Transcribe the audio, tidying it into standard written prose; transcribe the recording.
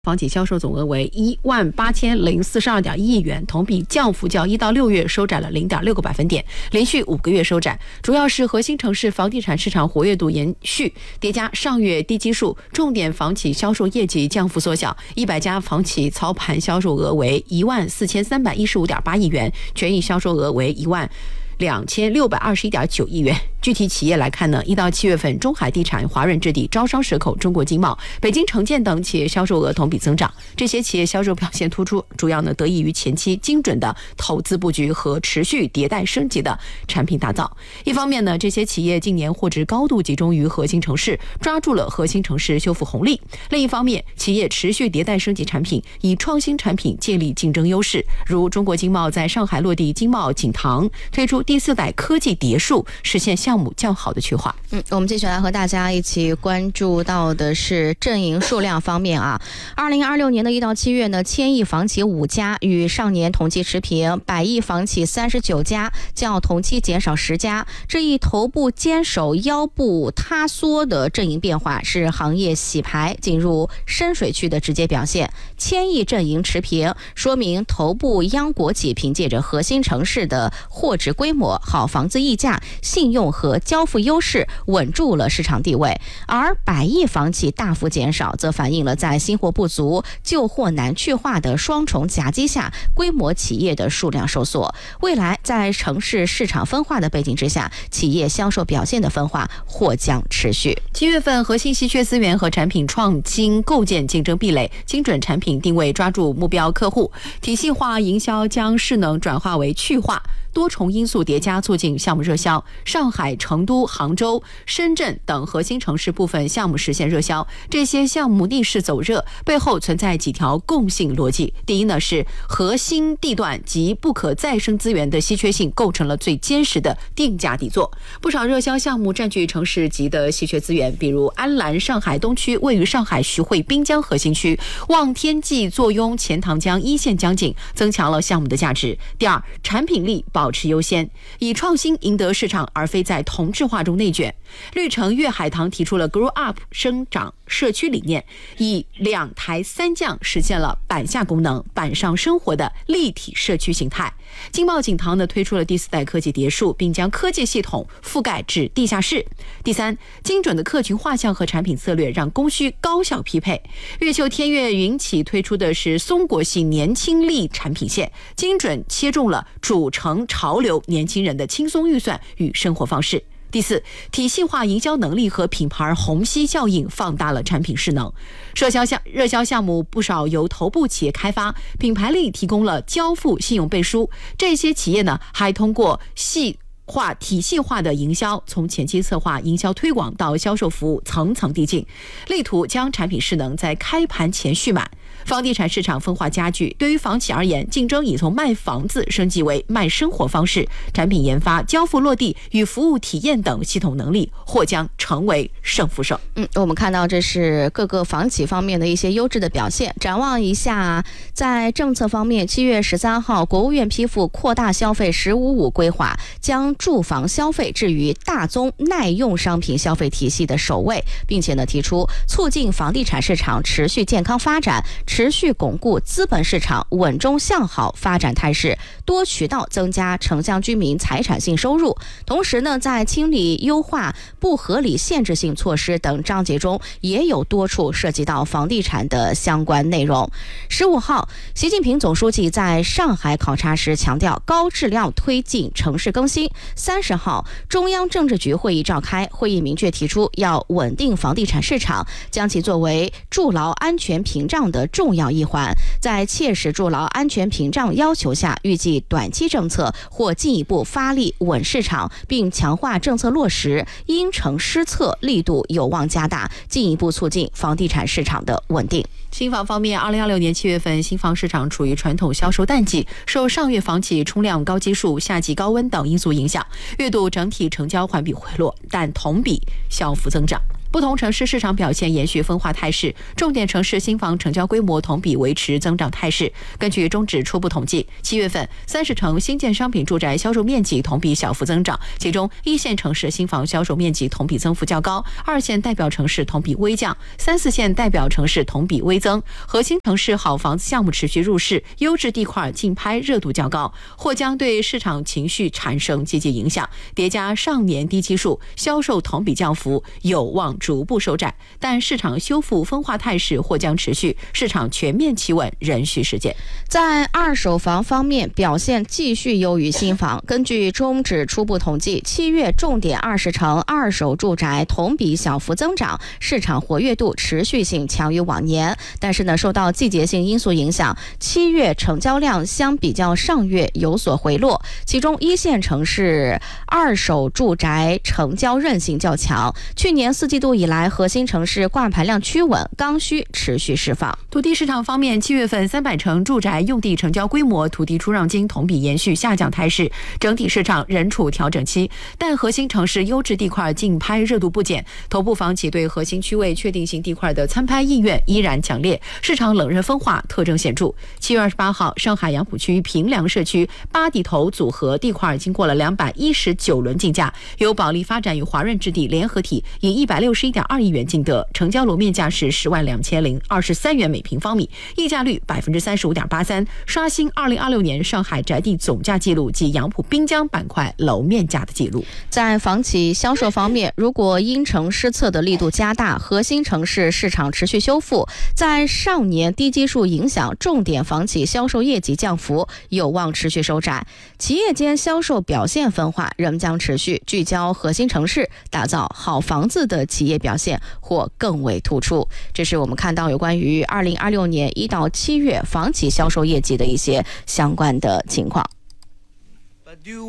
房企销售总额为18042.1亿元，同比降幅较1到6月收窄了0.6个百分点，连续5个月收窄，主要是核心城市房地产市场活跃度延续，叠加上月低基数，重点房企销售业绩降幅缩小，100家房企操盘销售额为14315.8亿元，权益销售额为12621.9亿元。具体企业来看呢，1到7月份，中海地产、华润置地、招商蛇口、中国经贸、北京城建等企业销售额同比增长。这些企业销售表现突出，主要呢得益于前期精准的投资布局和持续迭代升级的产品打造。一方面呢，这些企业近年货值高度集中于核心城市，抓住了核心城市修复红利；另一方面，企业持续迭代升级产品，以创新产品建立竞争优势。如中国经贸在上海落地经贸锦堂，推出第4代科技蝶树，实现项目较好的去化。 我们继续来和大家一起关注到的是阵营数量方面啊。2026年的1到7月呢，千亿房企5家，与上年同期持平；百亿房企39家，较同期减少10家。这一头部坚守、腰部塌缩的阵营变化，是行业洗牌进入深水区的直接表现。千亿阵营持平，说明头部央国企凭借着核心城市的货值规模、好房子溢价、信用和交付优势，稳住了市场地位。而百亿房企大幅减少，则反映了在新货不足、旧货难去化的双重夹击下，规模企业的数量收缩。未来在城市市场分化的背景之下，企业销售表现的分化或将持续。 7月份，核心稀缺资源和产品创新构建竞争壁垒，精准产品定位抓住目标客户，体系化营销将势能转化为去化。多重因素叠加促进项目热销，上海、成都、杭州、深圳等核心城市部分项目实现热销。这些项目逆势走热，背后存在几条共性逻辑。第一呢，是核心地段及不可再生资源的稀缺性构成了最坚实的定价底座。不少热销项目占据城市级的稀缺资源，比如安澜上海东区位于上海徐汇滨江核心区，望天际坐拥钱塘江一线江景，增强了项目的价值。第二，产品力保持优先，以创新赢得市场，而非在同质化中内卷。绿城粤海棠提出了 Grow Up 生长社区理念，以2台3降实现了板下功能、板上生活的立体社区形态。经贸锦堂呢推出了第4代科技蝶树，并将科技系统覆盖至地下室。第三，精准的客群画像和产品策略让供需高效匹配。越秀天悦云起推出的是松果系年轻力产品线，精准切中了主城潮流年轻人的轻松预算与生活方式。第四，体系化营销能力和品牌虹吸效应放大了产品势能。热销项目不少由头部企业开发，品牌力提供了交付信用背书。这些企业呢，还通过体系化的营销，从前期策划、营销推广到销售服务层层递进，力图将产品势能在开盘前蓄满。房地产市场分化加剧，对于房企而言，竞争已从卖房子升级为卖生活方式，产品研发、交付落地与服务体验等系统能力或将成为胜负手。 我们看到这是各个房企方面的一些优质的表现。展望一下，在政策方面，7月13号，国务院批复扩大消费“15+5”规划，将住房消费置于大宗耐用商品消费体系的首位，并且呢提出促进房地产市场持续健康发展，持续巩固资本市场稳中向好发展态势，多渠道增加城乡居民财产性收入。同时呢，在清理优化不合理限制性措施等章节中，也有多处涉及到房地产的相关内容。15号，习近平总书记在上海考察时强调高质量推进城市更新。30号，中央政治局会议召开，会议明确提出要稳定房地产市场，将其作为筑牢安全屏障的重要一环。在切实筑牢安全屏障要求下，预计短期政策或进一步发力稳市场，并强化政策落实，因城施策力度有望加大，进一步促进房地产市场的稳定。 新房方面，2026年7月份，新房市场处于传统销售淡季，受上月房企冲量高基数、夏季高温等因素影响，月度整体成交环比回落，但同比销幅增长。 不同城市市场表现延续分化态势，重点城市新房成交规模同比维持增长态势。根据中指初步统计，7月份30城新建商品住宅销售面积同比小幅增长，其中1线城市新房销售面积同比增幅较高，2线代表城市同比微降，3、4线代表城市同比微增。核心城市好房子项目持续入市，优质地块竞拍热度较高，或将对市场情绪产生积极影响。叠加上年低基数，销售同比降幅有望逐步收窄，但市场修复分化态势或将持续，市场全面企稳仍需时间。 在二手房方面，表现继续优于新房。根据中指初步统计，7月重点20城二手住宅同比小幅增长，市场活跃度持续性强于往年。但是呢，受到季节性因素影响，7月成交量相比较上月有所回落，其中1线城市二手住宅成交韧性较强。去年4季度以来，核心城市挂牌量趋稳，刚需持续释放。 土地市场方面，7月份300城住宅用地成交规模、土地出让金同比延续下降态势，整体市场仍处调整期，但核心城市优质地块竞拍热度不减，头部房企对核心区位确定性地块的参拍意愿依然强烈，市场冷热分化特征显著。7月28号，上海杨浦区平凉社区8地头组合地块经过了219轮竞价，由保利发展与华润置地联合体以161.2亿元竞得，成交楼面价是102023元每平方米，溢价率35.83%，刷新2026年上海宅地总价纪录及杨浦滨江板块楼面价的纪录。 在房企销售方面，如果因城施策的力度加大，核心城市市场持续修复，在上年低基数影响，重点房企销售业绩降幅有望持续收窄。企业间销售表现分化仍将持续，聚焦核心城市，打造好房子的企业表现或更为突出。这是我们看到有关于2026年1到7月房企销售业绩的一些相关的情况。